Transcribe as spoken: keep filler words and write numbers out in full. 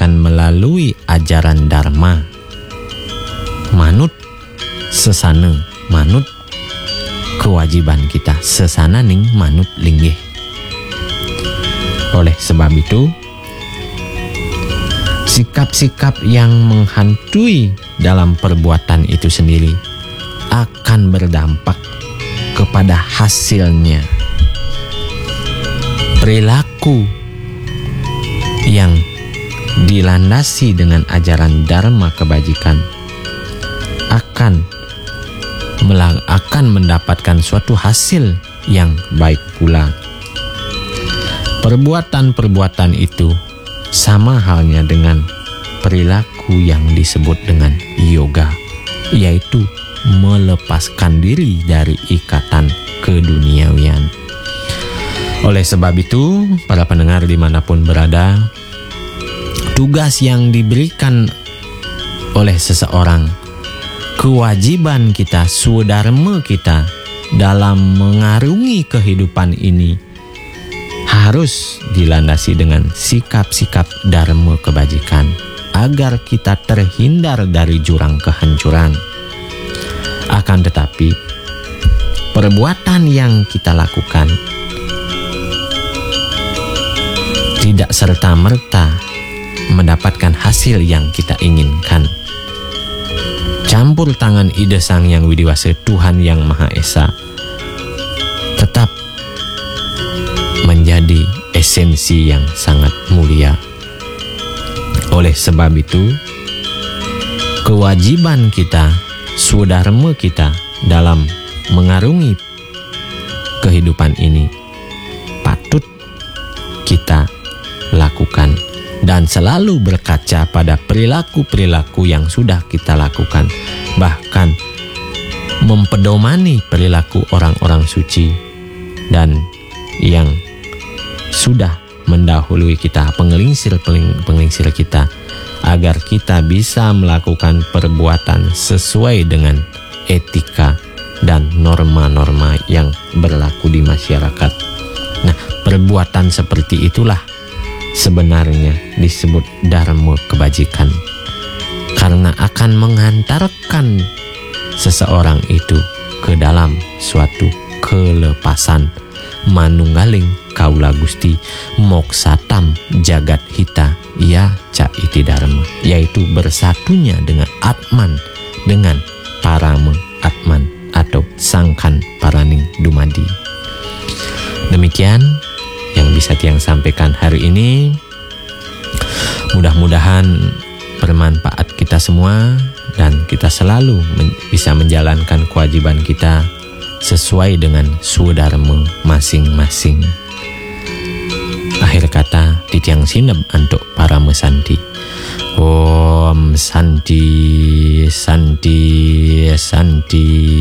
akan melalui ajaran Dharma. Manut sesana, manut kewajiban kita, sesana ning manut linggih. Oleh sebab itu, sikap-sikap yang menghantui dalam perbuatan itu sendiri akan berdampak kepada hasilnya. Perilaku yang dilandasi dengan ajaran Dharma kebajikan akan melang- akan mendapatkan suatu hasil yang baik pula. Perbuatan-perbuatan itu sama halnya dengan perilaku yang disebut dengan yoga, yaitu melepaskan diri dari ikatan keduniawian. Oleh sebab itu, para pendengar dimanapun berada, tugas yang diberikan oleh seseorang, kewajiban kita, swadharma kita dalam mengarungi kehidupan ini harus dilandasi dengan sikap-sikap dharma kebajikan agar kita terhindar dari jurang kehancuran. Akan tetapi, perbuatan yang kita lakukan tidak serta-merta mendapatkan hasil yang kita inginkan. Campur tangan ide Sang Yang Widiwasa, Tuhan Yang Maha Esa, tetap menjadi esensi yang sangat mulia. Oleh sebab itu, kewajiban kita, swadharma kita dalam mengarungi kehidupan ini patut kita lakukan, dan selalu berkaca pada perilaku-perilaku yang sudah kita lakukan, bahkan mempedomani perilaku orang-orang suci dan yang sudah mendahului kita, penglingsir-penglingsir kita, agar kita bisa melakukan perbuatan sesuai dengan etika dan norma-norma yang berlaku di masyarakat. Nah, perbuatan seperti itulah sebenarnya disebut dharma kebajikan, karena akan menghantarkan seseorang itu ke dalam suatu kelepasan manunggaling kaula Gusti moksatam jagat hita ya ca iti dharma, yaitu bersatunya dengan Atman, dengan Parama Atman atau Sangkan Paraning Dumadi. Demikian yang bisa Tiang sampaikan hari ini. Mudah-mudahan bermanfaat kita semua dan kita selalu men- bisa menjalankan kewajiban kita sesuai dengan swadharma masing-masing. Akhir kata Titiang sineb untuk para mesanti. Om Santi Santi Santi.